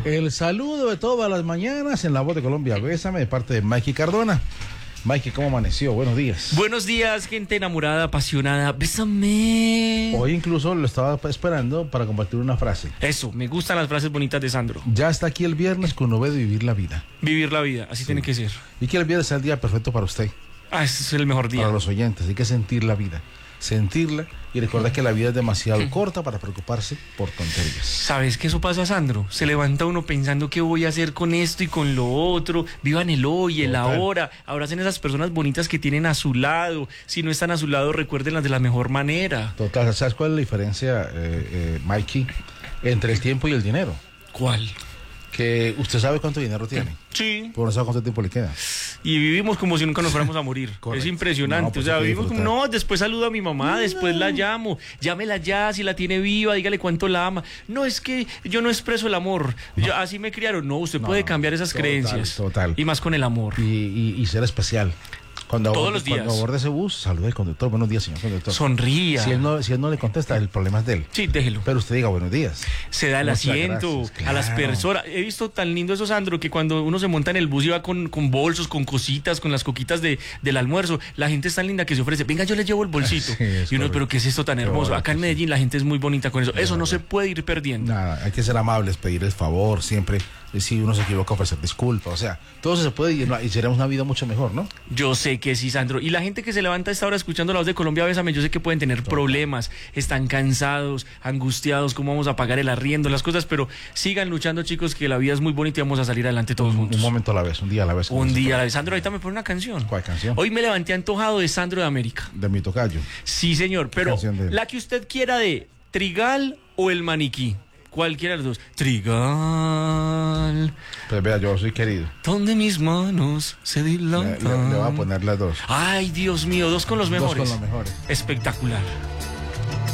El saludo de todas las mañanas en La Voz de Colombia. Bésame de parte de Mikey Cardona. Mikey, ¿cómo amaneció? Buenos días. Buenos días, gente enamorada, apasionada. Bésame. Hoy incluso lo estaba esperando para compartir una frase. Eso, me gustan las frases bonitas de Sandro. Ya está aquí el viernes con uno de vivir la vida. Vivir la vida, así tiene que ser. Y que el viernes sea el día perfecto para usted. Ese es el mejor día. Para los oyentes, hay que sentir la vida. Sentirla y recordar que la vida es demasiado corta para preocuparse por tonterías. ¿Sabes qué eso pasa, Sandro? Se levanta uno pensando qué voy a hacer con esto y con lo otro. Vivan el hoy, el ahora. Abracen esas personas bonitas que tienen a su lado. Si no están a su lado, recuérdenlas de la mejor manera. Total, ¿sabes cuál es la diferencia, Mikey, entre el tiempo y el dinero? ¿Cuál? Que usted sabe cuánto dinero tiene. Sí. Pero no sabe cuánto tiempo le queda. Y vivimos como si nunca nos fuéramos a morir. Correcto. Es impresionante. No, pues o sea, hay que vivimos como, disfrutar. no, después saludo a mi mamá, después la llamo, llámela ya, si la tiene viva, dígale cuánto la ama. No, es que yo no expreso el amor. Así me criaron. No, usted puede cambiar esas creencias. Total. Y más con el amor. Y ser especial. Todos los días. Cuando aborde ese bus, salude al conductor. Buenos días, señor conductor. Sonría. Si él no le contesta, el problema es de él. Sí, déjelo. Pero usted diga buenos días. Se da el Muchas asiento gracias, a las claro. personas. He visto tan lindo eso, Sandro, que cuando uno se monta en el bus y va con bolsos, con cositas, con las coquitas del almuerzo, la gente es tan linda que se ofrece, venga, yo le llevo el bolsito. Sí, es y uno, correcto. pero ¿qué es esto tan hermoso? Acá en Sí. Medellín la gente es muy bonita con eso. Eso no se puede ir perdiendo. Nada, hay que ser amables, pedir el favor siempre. Si uno se equivoca, ofrecer disculpas. O sea, todo eso se puede y seremos una vida mucho mejor, ¿no? Yo sé que sí, Sandro. Y la gente que se levanta a esta hora escuchando La Voz de Colombia, bésame, yo sé que pueden tener problemas, están cansados, angustiados, cómo vamos a pagar el arriendo, las cosas, pero sigan luchando, chicos, que la vida es muy bonita y vamos a salir adelante todos juntos. Un momento a la vez, un día a la vez. Un día a la vez. Sandro, ahorita me pone una canción. ¿Cuál canción? Hoy me levanté antojado de Sandro de América. De mi tocayo. Sí, señor, pero Canción de él. la que usted quiera de Trigal o El Maniquí. Cualquiera de los dos. Trigal, Pues vea, yo soy querido. donde mis manos se Le dilatan. voy a poner las dos. Ay, Dios mío, dos con los mejores. Dos con los mejores. Espectacular.